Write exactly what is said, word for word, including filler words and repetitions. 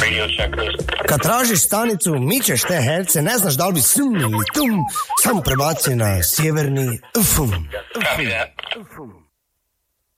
radio checkers. Kad tražiš stanicu, mičeš te herce, ne znaš da li bi sum ili tum, samo prebaci na sjeverni ufum. Copy that.